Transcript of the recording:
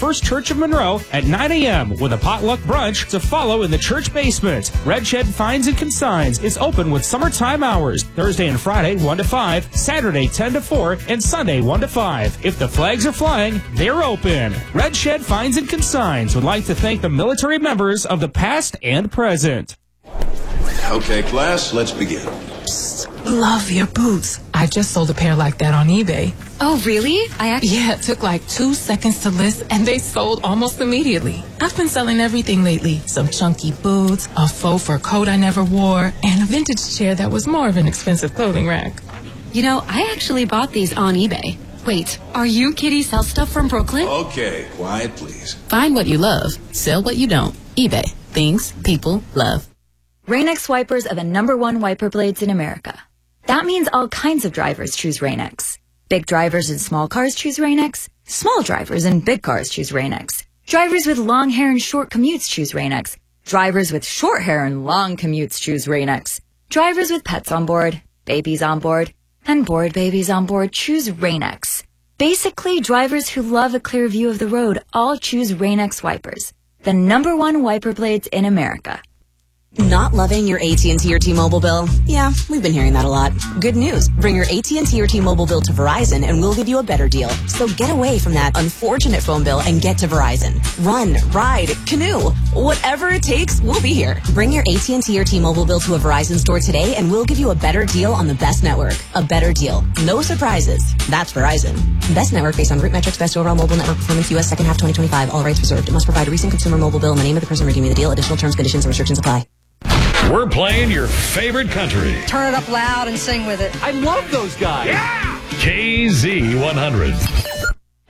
First Church of Monroe at 9 a.m. with a potluck brunch to follow in the church basement. Red Shed Finds and Consigns is open with summertime hours, Thursday and Friday 1 to 5, Saturday 10 to 4, and Sunday 1 to 5. If the flags are flying, they're open. Red Shed Finds and Consigns would like to thank the military members of the past and present. Okay, class, let's begin. Love your boots. I just sold a pair like that on eBay. Oh, really? Yeah, it took like 2 seconds to list, and they sold almost immediately. I've been selling everything lately. Some chunky boots, a faux fur coat I never wore, and a vintage chair that was more of an expensive clothing rack. You know, I actually bought these on eBay. Wait, are you Kitty Sell Stuff from Brooklyn? Okay, quiet, please. Find what you love. Sell what you don't. eBay. Things people love. Rain-X wipers are the #1 wiper blades in America. That means all kinds of drivers choose Rain-X. Big drivers in small cars choose Rain-X. Small drivers in big cars choose Rain-X. Drivers with long hair and short commutes choose Rain-X. Drivers with short hair and long commutes choose Rain-X. Drivers with pets on board, babies on board, and bored babies on board choose Rain-X. Basically, drivers who love a clear view of the road all choose Rain-X wipers, the #1 wiper blades in America. Not loving your AT&T or T-Mobile bill? Yeah, we've been hearing that a lot. Good news. Bring your AT&T or T-Mobile bill to Verizon and we'll give you a better deal. So get away from that unfortunate phone bill and get to Verizon. Run, ride, canoe. Whatever it takes, we'll be here. Bring your AT&T or T-Mobile bill to a Verizon store today and we'll give you a better deal on the best network. A better deal. No surprises. That's Verizon. Best network based on root metrics, best overall mobile network performance, U.S. second half 2025. All rights reserved. It must provide a recent consumer mobile bill and the name of the person redeeming the deal. Additional terms, conditions, and restrictions apply. We're playing your favorite country. Turn it up loud and sing with it. I love those guys. Yeah! KZ100.